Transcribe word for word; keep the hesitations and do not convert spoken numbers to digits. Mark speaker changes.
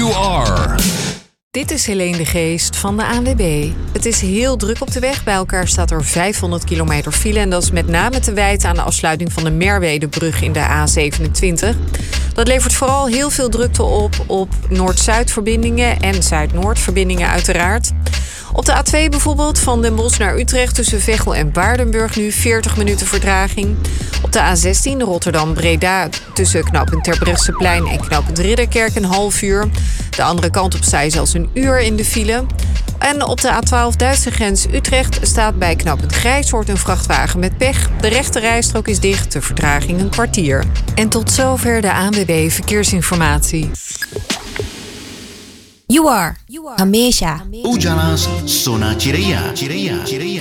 Speaker 1: You are.
Speaker 2: Dit is Helene de Geest van de A N W B. Het is heel druk op de weg. Bij elkaar staat er vijfhonderd kilometer file. En dat is met name te wijten aan de afsluiting van de Merwedebrug in de A zevenentwintig. Dat levert vooral heel veel drukte op op Noord-Zuid-verbindingen en Zuid-Noord-verbindingen uiteraard. Op de A twee bijvoorbeeld, van Den Bosch naar Utrecht tussen Veghel en Waardenburg nu veertig minuten vertraging. Op de A zestien Rotterdam-Breda tussen knooppunt Terbrechtseplein en knooppunt Ridderkerk een half uur. De andere kant op sta je zelfs een uur in de file. En op de A twaalf Duitse grens Utrecht staat bij knooppunt Grijshoort een vrachtwagen met pech. De rechte rijstrook is dicht, de vertraging een kwartier. En tot zover de A N W B Verkeersinformatie.
Speaker 3: You are. Hamesha.
Speaker 4: Ujala's Sona Chireya. Chireya. Chireya.